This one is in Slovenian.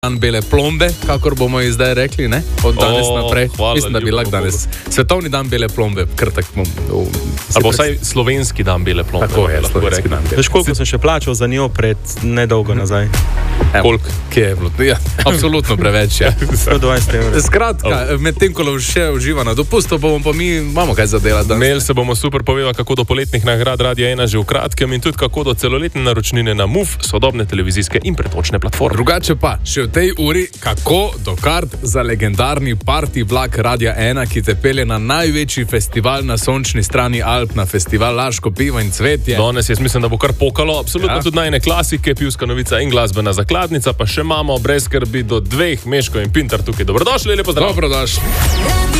Dan bele plombe, kakor bomo ji zdaj rekli, ne? Od danes naprej. Mislim, da bi lahko danes. Svetovni dan bele plombe, kar tako bom. Ali vsaj slovenski dan bele plombe. Tako je, slovenski dan. Veš, koliko sem še plačal za njo pred nedolgo nazaj? Koliko? Kje je bilo? Ja, absolutno preveč, ja. 120 evrov. Skratka, medtem ko še uživa na dopustu, bomo pa mi imamo kaj za delati danes. Imeli se bomo super povedali, kako do poletnih nagrad Radia 1 že v kratkem in tudi kako do celoletne naročnine na MUF, sodobne televizijske in pretočne platforme. Drugače pa, še v tej uri, kako do kart za legendarni party vlak Radia 1, ki te pelje na največji festival na sončni strani Alp, na festival Laško pivo in cvetje. Danes jaz mislim, da bo kar pokalo, absolutno tudi najne klasike, pivska novica in glasbena zakladnica, pa še imamo brez skrbi do 2 Meško in Pintar tukaj. Dobrodošli, lepo zdrav. Dobrodošli.